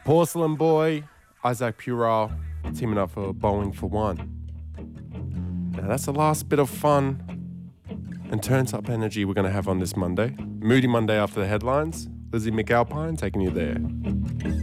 Porcelain Boy, Isaac Pural, teaming up for Bowling for One. Now that's the last bit of fun and turns up energy we're going to have on this Monday. Moody Monday after the headlines. Lizzie McAlpine taking you there.